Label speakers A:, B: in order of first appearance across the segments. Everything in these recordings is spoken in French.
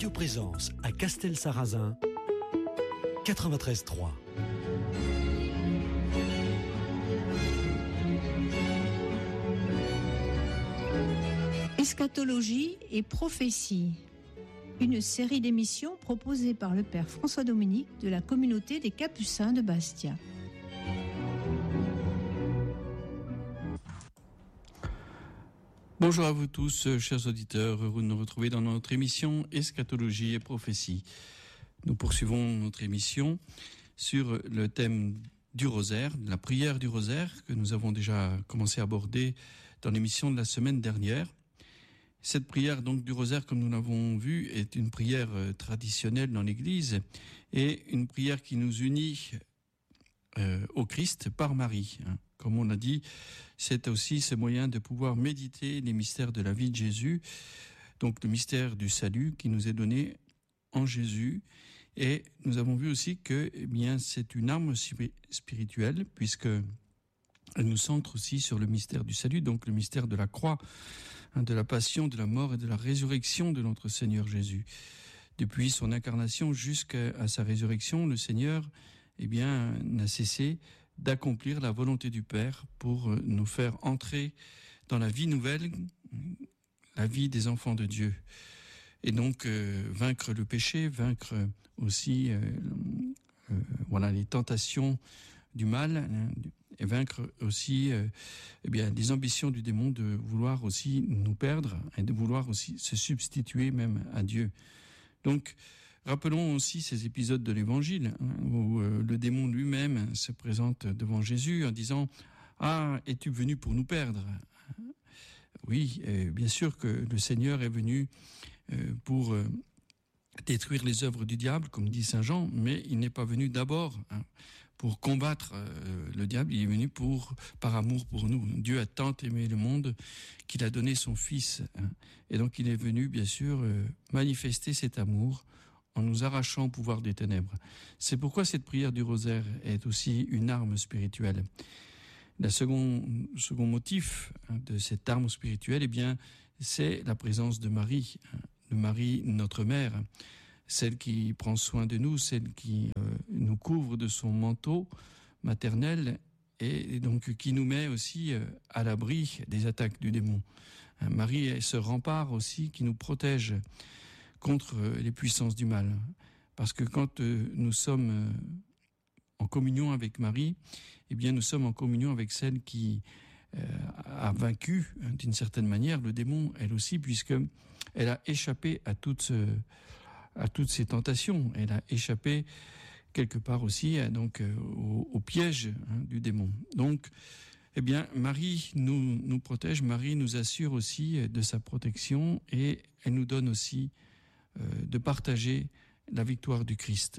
A: Radio Présence à Castelsarrasin, 93.3.
B: Eschatologie et prophétie. Une série d'émissions proposée par le père François Dominique de la communauté des Capucins de Bastia.
C: Bonjour à vous tous, chers auditeurs, heureux de nous retrouver dans notre émission Eschatologie et prophétie. Nous poursuivons notre émission sur le thème du rosaire, de la prière du rosaire, que nous avons déjà commencé à aborder dans l'émission de la semaine dernière. Cette prière donc du rosaire, comme nous l'avons vu, est une prière traditionnelle dans l'Église et une prière qui nous unit au Christ par Marie. Comme on l'a dit, c'est aussi ce moyen de pouvoir méditer les mystères de la vie de Jésus, donc le mystère du salut qui nous est donné en Jésus. Et nous avons vu aussi que, c'est une arme spirituelle, puisque elle nous centre aussi sur le mystère du salut, donc le mystère de la croix, de la passion, de la mort et de la résurrection de notre Seigneur Jésus. Depuis son incarnation jusqu'à sa résurrection, le Seigneur, n'a cessé d'accomplir la volonté du Père pour nous faire entrer dans la vie nouvelle, la vie des enfants de Dieu. Et donc vaincre le péché, vaincre aussi les tentations du mal, et vaincre aussi les ambitions du démon de vouloir aussi nous perdre et de vouloir aussi se substituer même à Dieu. Donc rappelons aussi ces épisodes de l'Évangile où le démon lui-même se présente devant Jésus en disant « Ah, es-tu venu pour nous perdre ?» Oui, bien sûr que le Seigneur est venu pour détruire les œuvres du diable, comme dit Saint Jean, mais il n'est pas venu d'abord pour combattre le diable, il est venu par amour pour nous. Dieu a tant aimé le monde qu'il a donné son Fils. Et donc il est venu, bien sûr, manifester cet amour en nous arrachant au pouvoir des ténèbres. C'est pourquoi cette prière du rosaire est aussi une arme spirituelle. Le second motif de cette arme spirituelle, c'est la présence de Marie, de Marie, notre mère, celle qui prend soin de nous, celle qui nous couvre de son manteau maternel et donc qui nous met aussi à l'abri des attaques du démon. Marie est ce rempart aussi qui nous protège contre les puissances du mal. Parce que quand nous sommes en communion avec Marie, nous sommes en communion avec celle qui a vaincu, d'une certaine manière, le démon, elle aussi, puisque elle a échappé à toutes ces tentations. Elle a échappé quelque part aussi au piège du démon. Donc, Marie nous protège, Marie nous assure aussi de sa protection et elle nous donne aussi de partager la victoire du Christ.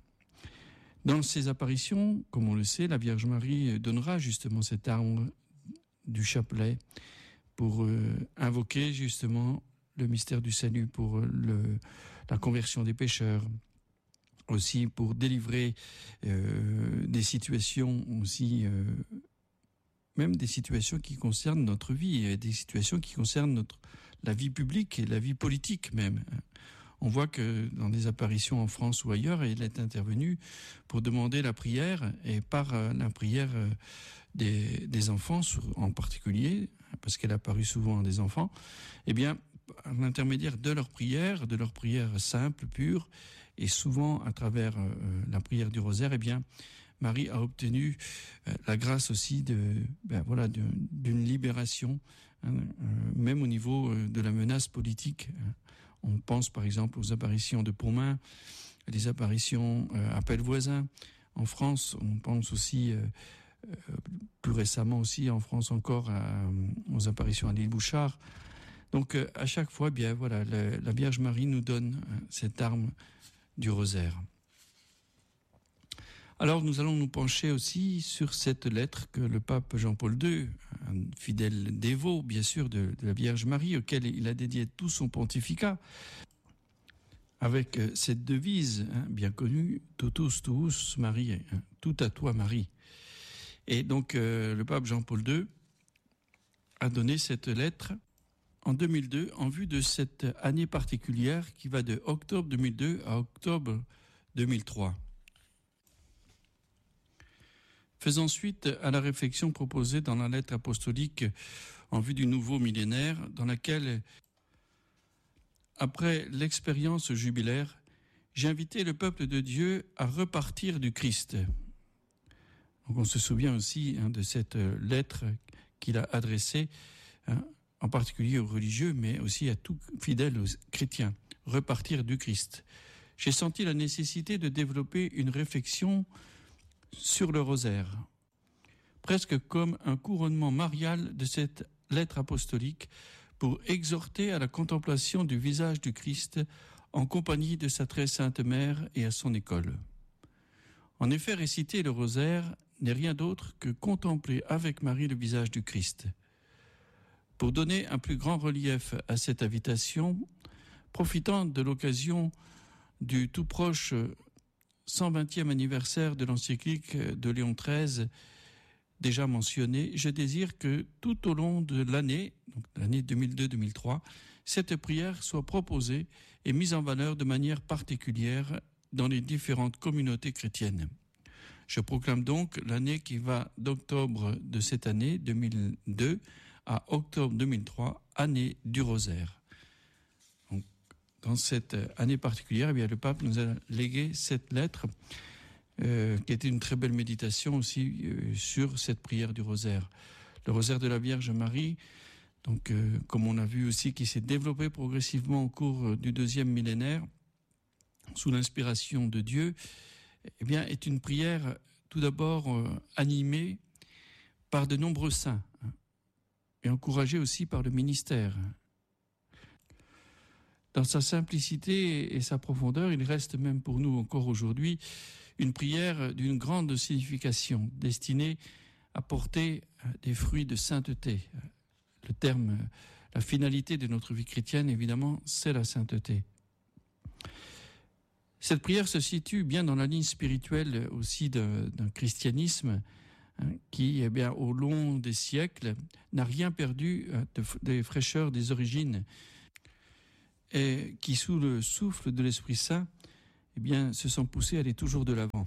C: Dans ces apparitions, comme on le sait, la Vierge Marie donnera justement cette arme du chapelet pour invoquer justement le mystère du salut, pour la conversion des pécheurs, aussi pour délivrer des situations aussi, même des situations qui concernent notre vie, et des situations qui concernent la vie publique et la vie politique même. On voit que dans des apparitions en France ou ailleurs, elle est intervenue pour demander la prière, et par la prière des enfants en particulier, parce qu'elle a apparu souvent à des enfants, à l'intermédiaire de leur prière simple, pure, et souvent à travers la prière du rosaire, Marie a obtenu la grâce aussi d'une libération, même au niveau de la menace politique. On pense par exemple aux apparitions de Pontmain, les apparitions à Pellevoisin en France. On pense aussi, plus récemment aussi en France encore, aux apparitions à l'île Bouchard. Donc à chaque fois, la Vierge Marie nous donne cette arme du rosaire. Alors nous allons nous pencher aussi sur cette lettre que le pape Jean-Paul II, un fidèle dévot bien sûr de la Vierge Marie, auquel il a dédié tout son pontificat, avec cette devise bien connue, Totus tuus Marie, tout à toi Marie. Et donc le pape Jean-Paul II a donné cette lettre en 2002 en vue de cette année particulière qui va de octobre 2002 à octobre 2003. Faisant suite à la réflexion proposée dans la lettre apostolique en vue du nouveau millénaire, dans laquelle, après l'expérience jubilaire, j'ai invité le peuple de Dieu à repartir du Christ. Donc on se souvient aussi de cette lettre qu'il a adressée, en particulier aux religieux, mais aussi à tout fidèle chrétien, repartir du Christ. J'ai senti la nécessité de développer une réflexion sur le rosaire, presque comme un couronnement marial de cette lettre apostolique pour exhorter à la contemplation du visage du Christ en compagnie de sa très sainte mère et à son école. En effet, réciter le rosaire n'est rien d'autre que contempler avec Marie le visage du Christ. Pour donner un plus grand relief à cette invitation, profitant de l'occasion du tout proche 120e anniversaire de l'encyclique de Léon XIII, déjà mentionné, je désire que tout au long de l'année, donc l'année 2002-2003, cette prière soit proposée et mise en valeur de manière particulière dans les différentes communautés chrétiennes. Je proclame donc l'année qui va d'octobre de cette année 2002 à octobre 2003, année du rosaire. Donc, dans cette année particulière, eh bien, le pape nous a légué cette lettre qui était une très belle méditation aussi sur cette prière du rosaire. Le rosaire de la Vierge Marie, donc, comme on a vu aussi, qui s'est développé progressivement au cours du 2e millénaire, sous l'inspiration de Dieu, eh bien, est une prière tout d'abord animée par de nombreux saints et encouragée aussi par le ministère. Dans sa simplicité et sa profondeur, il reste même pour nous encore aujourd'hui une prière d'une grande signification, destinée à porter des fruits de sainteté. Le terme, la finalité de notre vie chrétienne, évidemment, c'est la sainteté. Cette prière se situe bien dans la ligne spirituelle aussi d'un christianisme qui, eh bien, au long des siècles, n'a rien perdu des fraîcheurs des origines et qui, sous le souffle de l'Esprit Saint, eh bien, se sont poussés à aller toujours de l'avant.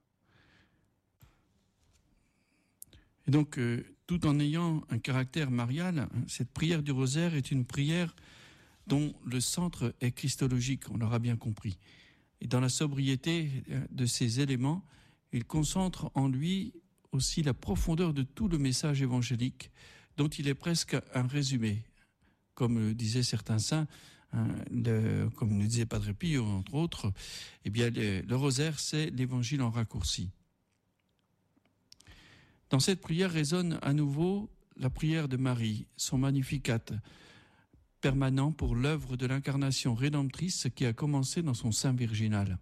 C: Et donc, tout en ayant un caractère marial, cette prière du rosaire est une prière dont le centre est christologique, on l'aura bien compris. Et dans la sobriété de ces éléments, il concentre en lui aussi la profondeur de tout le message évangélique, dont il est presque un résumé. Comme le disaient certains saints, comme le disait Padre Pio, entre autres, eh bien, le rosaire, c'est l'évangile en raccourci. Dans cette prière résonne à nouveau la prière de Marie, son Magnificat, permanent pour l'œuvre de l'incarnation rédemptrice qui a commencé dans son sein virginal.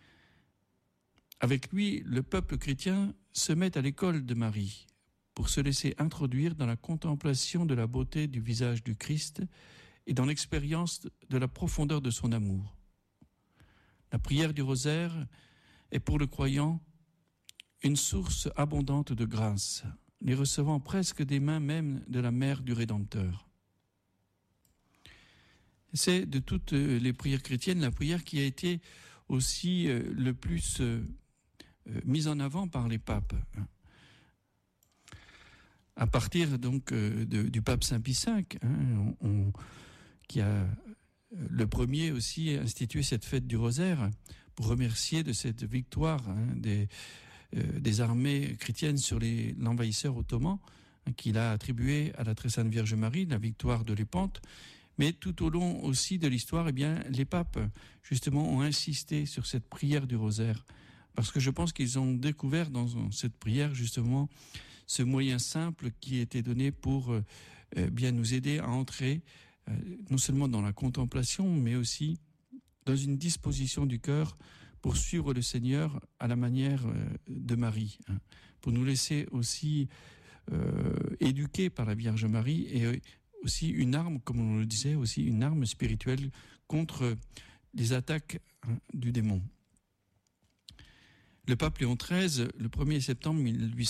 C: Avec lui, le peuple chrétien se met à l'école de Marie pour se laisser introduire dans la contemplation de la beauté du visage du Christ et dans l'expérience de la profondeur de son amour. La prière du rosaire est pour le croyant une source abondante de grâce, les recevant presque des mains même de la mère du Rédempteur. C'est de toutes les prières chrétiennes la prière qui a été aussi le plus mise en avant par les papes. À partir donc du pape Saint Pie V, qui a le premier aussi institué cette fête du rosaire pour remercier de cette victoire des armées chrétiennes sur l'envahisseur ottoman, qu'il a attribué à la très sainte Vierge Marie, la victoire de Lépante. Mais tout au long aussi de l'histoire, eh bien, les papes, justement, ont insisté sur cette prière du rosaire. Parce que je pense qu'ils ont découvert dans cette prière, justement, ce moyen simple qui était donné pour bien nous aider à entrer non seulement dans la contemplation, mais aussi dans une disposition du cœur pour suivre le Seigneur à la manière de Marie, pour nous laisser aussi éduquer par la Vierge Marie et aussi une arme, comme on le disait, aussi une arme spirituelle contre les attaques du démon. Le pape Léon XIII, le 1er septembre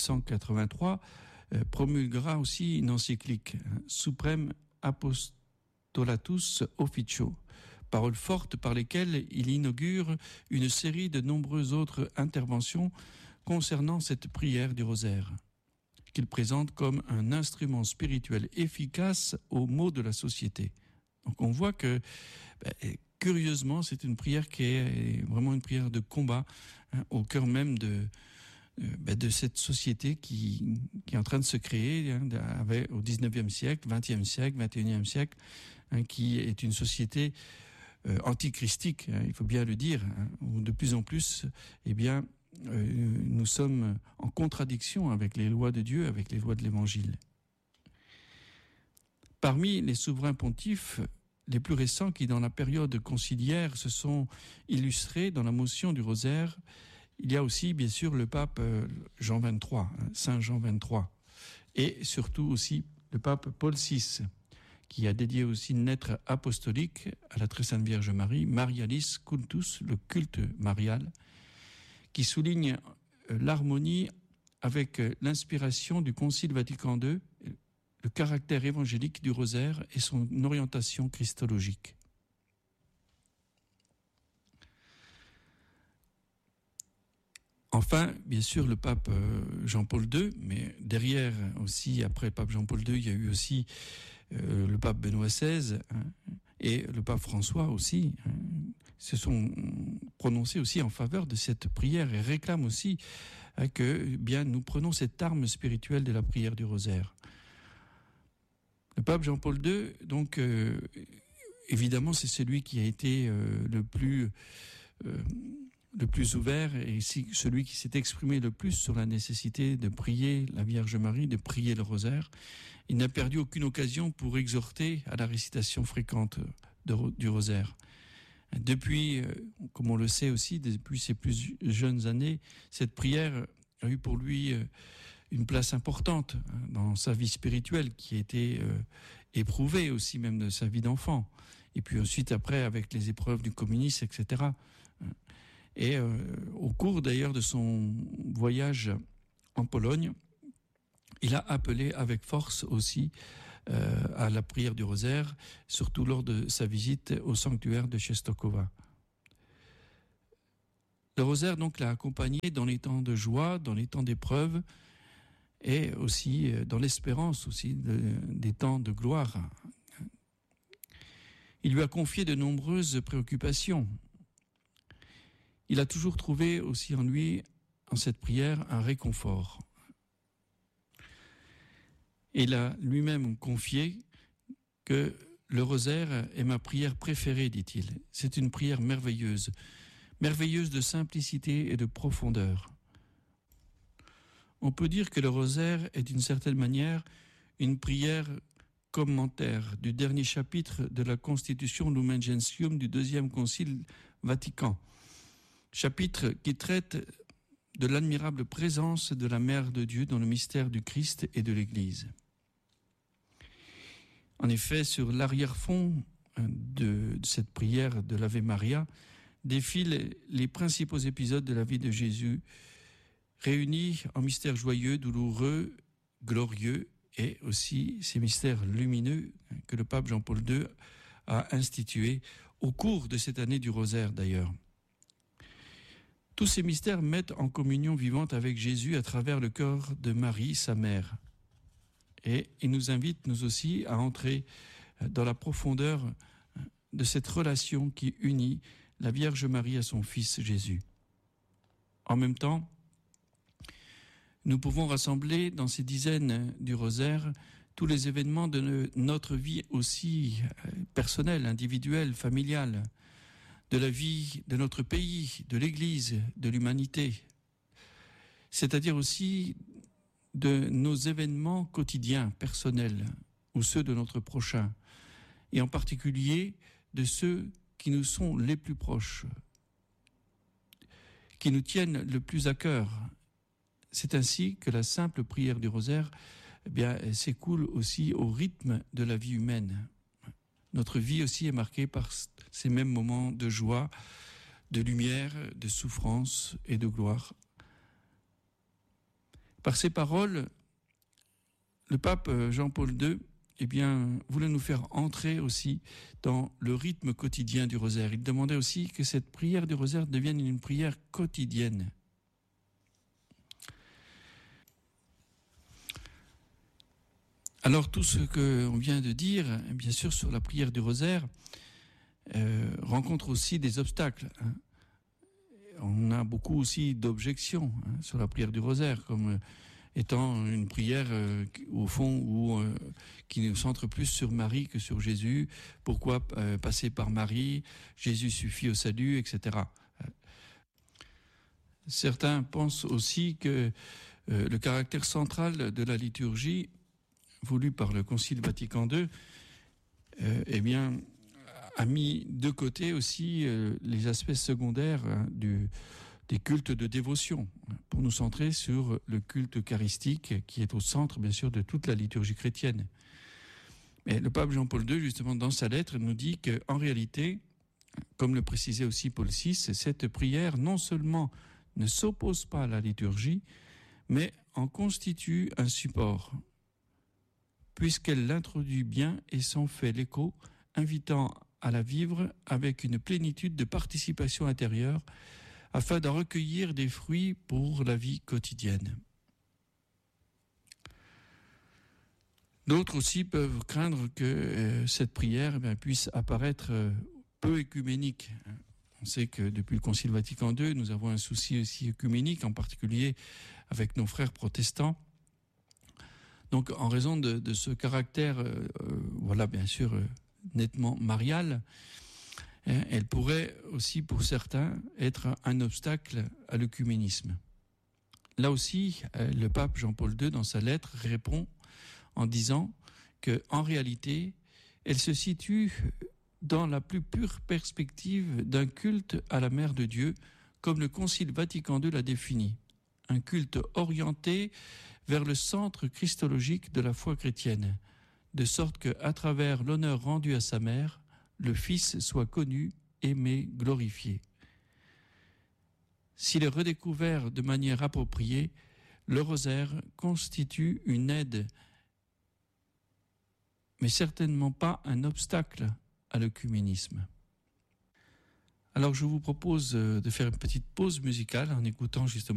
C: 1883, promulguera aussi une encyclique, Suprême Tollatus Officio, paroles fortes par lesquelles il inaugure une série de nombreuses autres interventions concernant cette prière du rosaire, qu'il présente comme un instrument spirituel efficace aux maux de la société. Donc on voit que, curieusement, c'est une prière qui est vraiment une prière de combat, au cœur même de cette société qui est en train de se créer au 19e siècle, 20e siècle, 21e siècle, qui est une société antichristique, il faut bien le dire, où de plus en plus, nous sommes en contradiction avec les lois de Dieu, avec les lois de l'Évangile. Parmi les souverains pontifes les plus récents qui, dans la période conciliaire, se sont illustrés dans la motion du rosaire, il y a aussi, bien sûr, le pape Jean XXIII, Saint Jean XXIII, et surtout aussi le pape Paul VI, qui a dédié aussi une lettre apostolique à la très sainte Vierge Marie, Marialis Cultus, le culte marial, qui souligne l'harmonie avec l'inspiration du Concile Vatican II, le caractère évangélique du rosaire et son orientation christologique. Enfin, bien sûr, le pape Jean-Paul II, mais derrière aussi, après le pape Jean-Paul II, il y a eu aussi le pape Benoît XVI et le pape François aussi, se sont prononcés aussi en faveur de cette prière et réclament aussi que nous prenons cette arme spirituelle de la prière du rosaire. Le pape Jean-Paul II, donc, évidemment, c'est celui qui a été le plus ouvert et celui qui s'est exprimé le plus sur la nécessité de prier la Vierge Marie, de prier le rosaire. Il n'a perdu aucune occasion pour exhorter à la récitation fréquente du rosaire. Depuis, comme on le sait aussi, depuis ses plus jeunes années, cette prière a eu pour lui une place importante dans sa vie spirituelle qui a été éprouvée aussi même de sa vie d'enfant. Et puis ensuite, après, avec les épreuves du communisme, etc. Et au cours d'ailleurs de son voyage en Pologne, il a appelé avec force aussi à la prière du rosaire, surtout lors de sa visite au sanctuaire de Częstochowa. Le rosaire donc l'a accompagné dans les temps de joie, dans les temps d'épreuve, et aussi dans l'espérance aussi des temps de gloire. Il lui a confié de nombreuses préoccupations. Il a toujours trouvé aussi en lui, en cette prière, un réconfort. Et il a lui-même confié que le rosaire est ma prière préférée, dit-il. C'est une prière merveilleuse, merveilleuse de simplicité et de profondeur. On peut dire que le rosaire est d'une certaine manière une prière commentaire du dernier chapitre de la Constitution Lumen Gentium du Deuxième Concile Vatican, chapitre qui traite de l'admirable présence de la Mère de Dieu dans le mystère du Christ et de l'Église. En effet, sur l'arrière-fond de cette prière de l'Ave Maria défilent les principaux épisodes de la vie de Jésus, réunis en mystères joyeux, douloureux, glorieux, et aussi ces mystères lumineux que le pape Jean-Paul II a institués au cours de cette année du rosaire d'ailleurs. Tous ces mystères mettent en communion vivante avec Jésus à travers le cœur de Marie, sa mère. Et il nous invite, nous aussi, à entrer dans la profondeur de cette relation qui unit la Vierge Marie à son Fils Jésus. En même temps, nous pouvons rassembler dans ces dizaines du rosaire tous les événements de notre vie aussi personnelle, individuelle, familiale, de la vie de notre pays, de l'Église, de l'humanité, c'est-à-dire aussi de nos événements quotidiens, personnels, ou ceux de notre prochain, et en particulier de ceux qui nous sont les plus proches, qui nous tiennent le plus à cœur. C'est ainsi que la simple prière du rosaire s'écoule aussi au rythme de la vie humaine. Notre vie aussi est marquée par ces mêmes moments de joie, de lumière, de souffrance et de gloire. Par ces paroles, le pape Jean-Paul II voulait nous faire entrer aussi dans le rythme quotidien du rosaire. Il demandait aussi que cette prière du rosaire devienne une prière quotidienne. Alors tout ce qu'on vient de dire, bien sûr, sur la prière du rosaire, rencontre aussi des obstacles. On a beaucoup aussi d'objections sur la prière du rosaire, comme étant une prière, au fond, qui nous centre plus sur Marie que sur Jésus. Pourquoi passer par Marie? Jésus suffit au salut, etc. Certains pensent aussi que le caractère central de la liturgie voulu par le Concile Vatican II, a mis de côté aussi les aspects secondaires des cultes de dévotion, pour nous centrer sur le culte eucharistique qui est au centre, bien sûr, de toute la liturgie chrétienne. Mais le pape Jean-Paul II, justement, dans sa lettre, nous dit qu'en réalité, comme le précisait aussi Paul VI, cette prière non seulement ne s'oppose pas à la liturgie, mais en constitue un support, puisqu'elle l'introduit bien et s'en fait l'écho, invitant à la vivre avec une plénitude de participation intérieure, afin d'en recueillir des fruits pour la vie quotidienne. D'autres aussi peuvent craindre que cette prière puisse apparaître peu écuménique. On sait que depuis le Concile Vatican II, nous avons un souci aussi œcuménique, en particulier avec nos frères protestants. Donc, en raison de ce caractère, bien sûr, nettement marial, elle pourrait aussi, pour certains, être un obstacle à l'œcuménisme. Là aussi, le pape Jean-Paul II, dans sa lettre, répond en disant qu'en réalité, elle se situe dans la plus pure perspective d'un culte à la Mère de Dieu, comme le Concile Vatican II l'a défini. Un culte orienté vers le centre christologique de la foi chrétienne, de sorte qu'à travers l'honneur rendu à sa mère, le Fils soit connu, aimé, glorifié. S'il est redécouvert de manière appropriée, le rosaire constitue une aide, mais certainement pas un obstacle à l'œcuménisme. Alors je vous propose de faire une petite pause musicale en écoutant justement